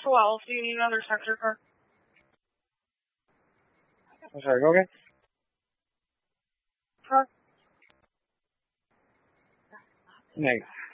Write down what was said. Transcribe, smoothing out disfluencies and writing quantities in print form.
12. Do you need another sector car? I'm sorry, go again? Car? Negative.